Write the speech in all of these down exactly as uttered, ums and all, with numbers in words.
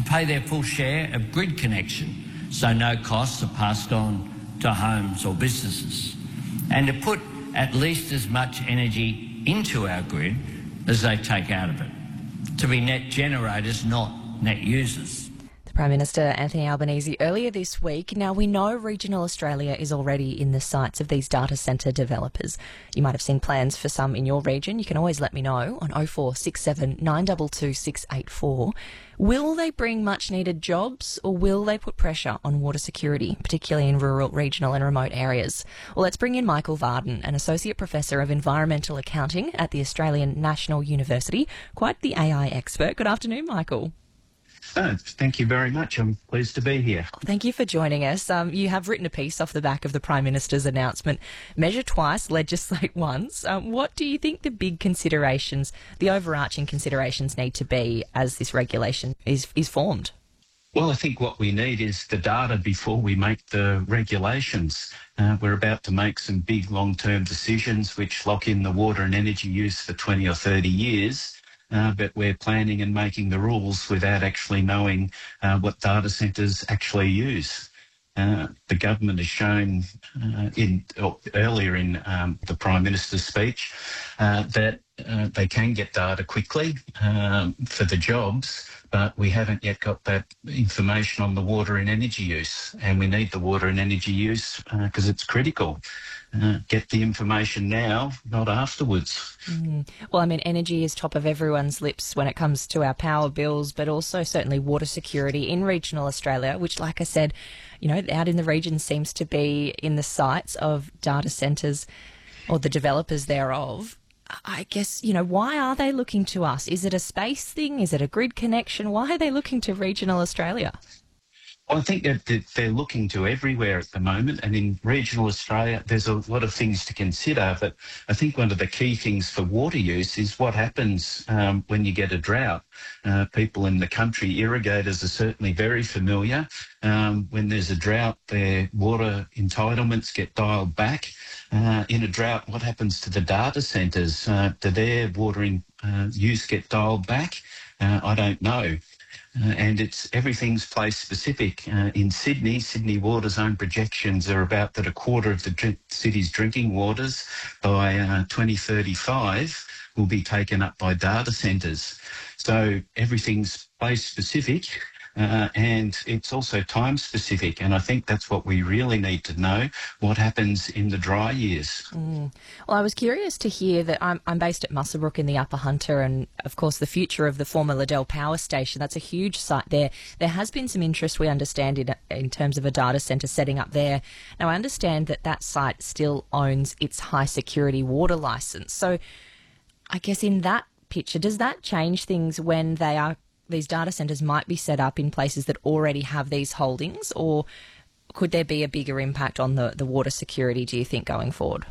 pay their full share of grid connection so no costs are passed on to homes or businesses, and to put at least as much energy into our grid as they take out of it, to be net generators, not net users. Prime Minister Anthony Albanese earlier this week. Now, we know regional Australia is already in the sights of these data centre developers. You might have seen plans for some in your region. You can always let me know on oh four six seven, nine two two, six eight four. Will they bring much needed jobs, or will they put pressure on water security, particularly in rural, regional and remote areas? Well, let's bring in Michael Varden, an Associate Professor of Environmental Accounting at the Australian National University. Quite the A I expert. Good afternoon, Michael. Oh, thank you very much. I'm pleased to be here. Thank you for joining us. Um, you have written a piece off the back of the Prime Minister's announcement, Measure Twice, Legislate Once. Um, what do you think the big considerations, the overarching considerations need to be as this regulation is, is formed? Well, I think what we need is the data before we make the regulations. Uh, we're about to make some big long-term decisions which lock in the water and energy use for twenty or thirty years. Uh, but we're planning and making the rules without actually knowing uh, what data centres actually use. Uh, the government has shown uh, in or earlier in um, the Prime Minister's speech uh, that uh, they can get data quickly um, for the jobs, but we haven't yet got that information on the water and energy use, and we need the water and energy use because uh, it's critical. Uh, get the information now, not afterwards. Mm. Well, I mean, energy is top of everyone's lips when it comes to our power bills, but also certainly water security in regional Australia, which, like I said, you know, out in the region seems to be in the sights of data centres or the developers thereof. I guess, you know, why are they looking to us? Is it a space thing? Is it a grid connection? Why are they looking to regional Australia? Well, I think that they're looking to everywhere at the moment, and in regional Australia there's a lot of things to consider, but I think one of the key things for water use is what happens um, when you get a drought. Uh, people in the country, irrigators, are certainly very familiar. Um, when there's a drought, their water entitlements get dialed back. Uh, in a drought, what happens to the data centres? Uh, do their water in, uh, use get dialed back? Uh, I don't know. Uh, and it's everything's place specific. Uh, in Sydney, Sydney Water's own projections are about that a quarter of the drink, city's drinking waters by uh, twenty thirty-five will be taken up by data centres. So everything's place specific. Uh, and it's also time specific, and I think that's what we really need to know, what happens in the dry years. Mm. Well, I was curious to hear that I'm, I'm based at Muswellbrook in the Upper Hunter, and of course the future of the former Liddell Power Station, that's a huge site there. There has been some interest, we understand, in, in terms of a data centre setting up there. Now, I understand that that site still owns its high security water licence. So I guess in that picture, does that change things when they are these data centres might be set up in places that already have these holdings, or could there be a bigger impact on the, the water security, do you think, going forward?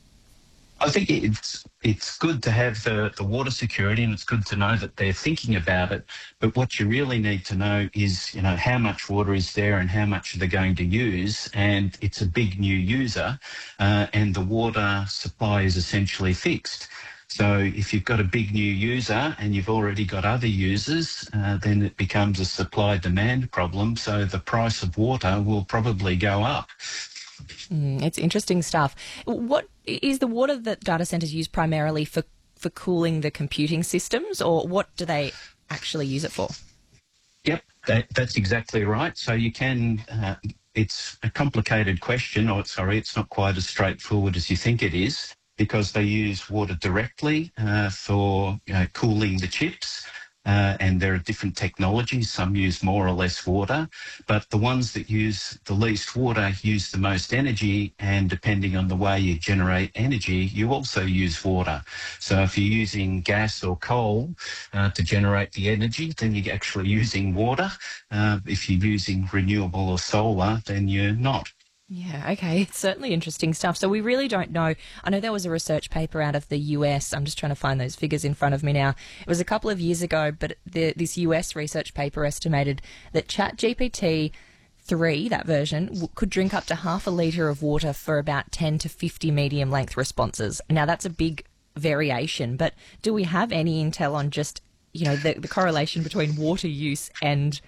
I think it's it's good to have the, the water security, and it's good to know that they're thinking about it. But what you really need to know is, you know, how much water is there and how much are they going to use. And it's a big new user, uh, and the water supply is essentially fixed. So if you've got a big new user and you've already got other users, uh, then it becomes a supply-demand problem. So the price of water will probably go up. Mm, it's interesting stuff. What is the water that data centres use primarily for, for cooling the computing systems, or what do they actually use it for? Yep, that, that's exactly right. So you can... Uh, it's a complicated question, or sorry, it's not quite as straightforward as you think it is, because they use water directly uh, for you know, cooling the chips, uh, and there are different technologies. Some use more or less water, but the ones that use the least water use the most energy, and depending on the way you generate energy, you also use water. So if you're using gas or coal uh, to generate the energy, then you're actually using water. Uh, if you're using renewable or solar, then you're not. Yeah, okay. It's certainly interesting stuff. So we really don't know. I know there was a research paper out of the U S. I'm just trying to find those figures in front of me now. It was a couple of years ago, but the, this U S research paper estimated that ChatGPT three, that version, w- could drink up to half a litre of water for about ten to fifty medium length responses. Now, that's a big variation, but do we have any intel on just, you know, the, the correlation between water use and